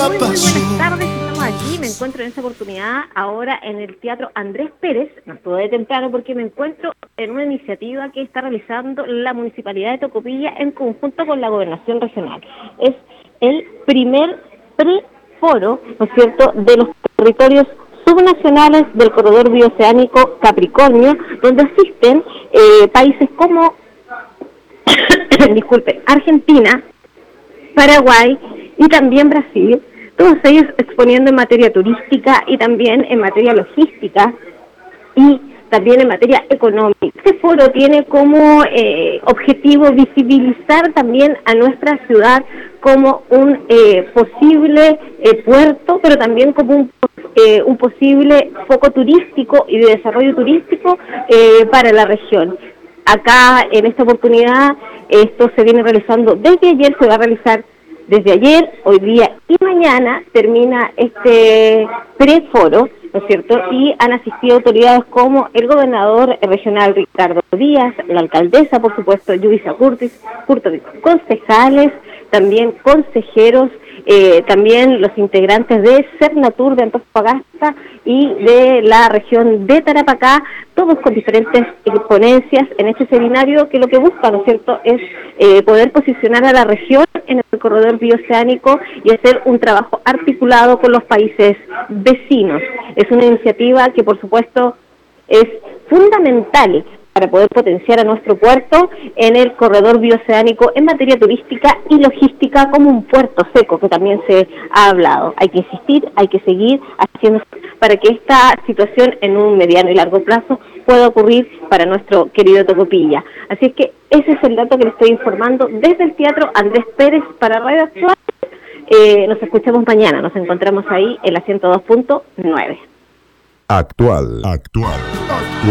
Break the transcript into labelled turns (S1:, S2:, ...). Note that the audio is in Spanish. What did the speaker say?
S1: Muy buenas tardes, estamos aquí, me encuentro en esta oportunidad ahora en el Teatro Andrés Pérez, no estuve de temprano porque me encuentro en una iniciativa que está realizando la Municipalidad de Tocopilla en conjunto con la Gobernación Regional. Es el primer preforo, ¿no es cierto?, de los territorios subnacionales del corredor bioceánico Capricornio, donde asisten países como, disculpe, Argentina, Paraguay y también Brasil, todos ellos exponiendo en materia turística y también en materia logística y también en materia económica. Este foro tiene como objetivo visibilizar también a nuestra ciudad como un posible puerto, pero también como un posible foco turístico y de desarrollo turístico para la región. Acá, en esta oportunidad, esto se viene realizando desde ayer, se va a realizar desde ayer, hoy día y mañana, termina este preforo, ¿no es cierto? Y han asistido autoridades como el gobernador regional Ricardo Díaz, la alcaldesa, por supuesto, Yubisa Curtis, concejales, también consejeros, también los integrantes de Cernatur de Antofagasta y de la región de Tarapacá, todos con diferentes ponencias en este seminario que lo que busca, ¿no es cierto?, es poder posicionar a la región en el corredor bioceánico y hacer un trabajo articulado con los países vecinos. Es una iniciativa que, por supuesto, es fundamental para poder potenciar a nuestro puerto en el corredor bioceánico en materia turística y logística como un puerto seco, que también se ha hablado. Hay que insistir, hay que seguir haciendo para que esta situación en un mediano y largo plazo pueda ocurrir para nuestro querido Tocopilla. Así es que ese es el dato que le estoy informando desde el Teatro Andrés Pérez para Radio Actual. Nos escuchamos mañana, nos encontramos ahí en la 102.9.
S2: Actual.